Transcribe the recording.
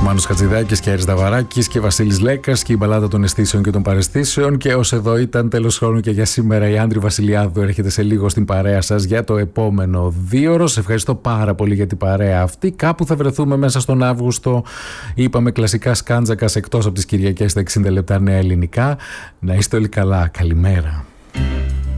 Μάνος Χατζηδάκης και Άρης Δαβαράκης και Βασίλης Λέκας και η μπαλάδα των αισθήσεων και των παραισθήσεων. Και ως εδώ ήταν τέλος χρόνου και για σήμερα. Η Άντρη Βασιλιάδου έρχεται σε λίγο στην παρέα σας για το επόμενο 2ωρο. Σε ευχαριστώ πάρα πολύ για την παρέα αυτή. Κάπου θα βρεθούμε μέσα στον Αύγουστο. Είπαμε κλασικά σκάντζακας εκτός από τις Κυριακές στα 60 λεπτά νέα ελληνικά. Να είστε όλοι καλά. Καλημέρα.